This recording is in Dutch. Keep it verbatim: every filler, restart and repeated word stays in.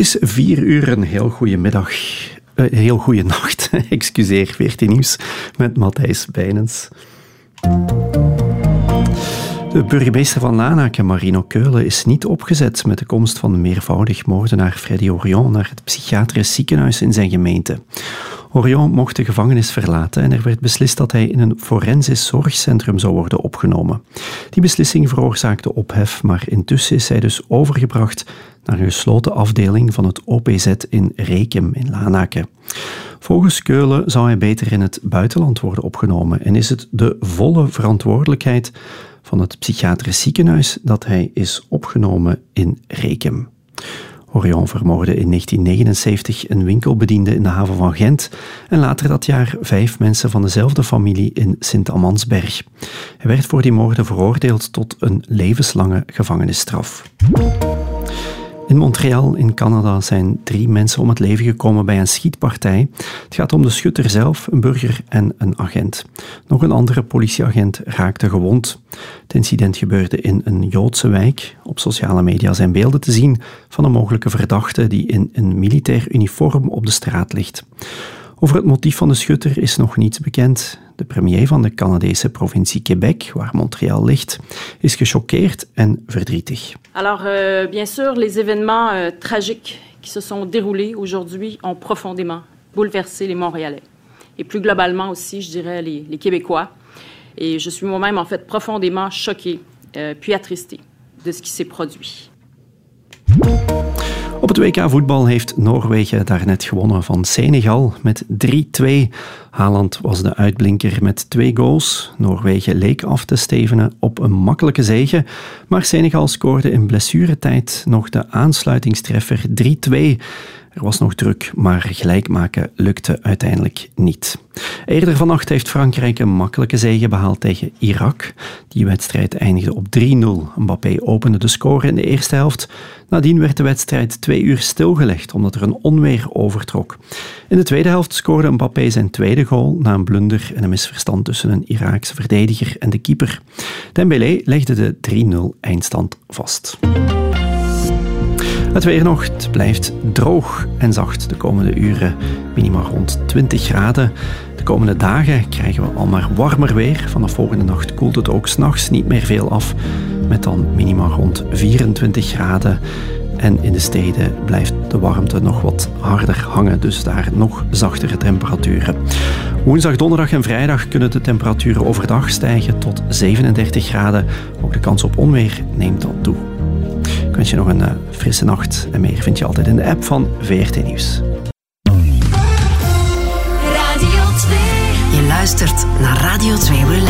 is vier uur, een heel goede middag. Een uh, heel goede nacht, excuseer, veertien nieuws met Matthijs Bijnens. De burgemeester van Lanaken, Marino Keulen, is niet opgezet met de komst van meervoudig moordenaar Freddy Orion naar het psychiatrisch ziekenhuis in zijn gemeente. Orion mocht de gevangenis verlaten en er werd beslist dat hij in een forensisch zorgcentrum zou worden opgenomen. Die beslissing veroorzaakte ophef, maar intussen is hij dus overgebracht naar een gesloten afdeling van het O P Z in Rekem in Lanaken. Volgens Keulen zou hij beter in het buitenland worden opgenomen en is het de volle verantwoordelijkheid van het psychiatrisch ziekenhuis dat hij is opgenomen in Rekem. Orion vermoordde in negentien negenenzeventig een winkelbediende in de haven van Gent en later dat jaar vijf mensen van dezelfde familie in Sint-Amansberg. Hij werd voor die moorden veroordeeld tot een levenslange gevangenisstraf. In Montreal in Canada zijn drie mensen om het leven gekomen bij een schietpartij. Het gaat om de schutter zelf, een burger en een agent. Nog een andere politieagent raakte gewond. Het incident gebeurde in een Joodse wijk. Op sociale media zijn beelden te zien van een mogelijke verdachte die in een militair uniform op de straat ligt. Over het motief van de schutter is nog niets bekend. De premier van de Canadese provincie Québec, waar Montréal ligt, is gechoqueerd en verdrietig. Alors, euh, bien sûr, les événements euh, tragiques qui se sont déroulés aujourd'hui ont profondément bouleversé les Montréalais. Et plus globalement aussi, je dirais, les, les Québécois. Et je suis moi-même, en fait, profondément choquée, euh, puis attristée de ce qui s'est produit. Op het W K voetbal heeft Noorwegen daarnet gewonnen van Senegal met drie twee. Haaland was de uitblinker met twee goals. Noorwegen leek af te stevenen op een makkelijke zege, maar Senegal scoorde in blessuretijd nog de aansluitingstreffer drie twee. Er was nog druk, maar gelijk maken lukte uiteindelijk niet. Eerder vannacht heeft Frankrijk een makkelijke zege behaald tegen Irak. Die wedstrijd eindigde op drie nul. Mbappé opende de score in de eerste helft. Nadien werd de wedstrijd twee uur stilgelegd, omdat er een onweer overtrok. In de tweede helft scoorde Mbappé zijn tweede goal na een blunder en een misverstand tussen een Iraakse verdediger en de keeper. Dembélé legde de drie nul eindstand vast. Het weer nog, het blijft droog en zacht de komende uren, minimaal rond twintig graden. De komende dagen krijgen we al maar warmer weer. Vanaf volgende nacht koelt het ook 's nachts niet meer veel af, met dan minimaal rond vierentwintig graden. En in de steden blijft de warmte nog wat harder hangen, dus daar nog zachtere temperaturen. Woensdag, donderdag en vrijdag kunnen de temperaturen overdag stijgen tot zevenendertig graden. Ook de kans op onweer neemt dan toe. Ik wens je nog een uh, frisse nacht en meer vind je altijd in de app van V R T Nieuws. Radio twee. Je luistert naar Radio twee Relax.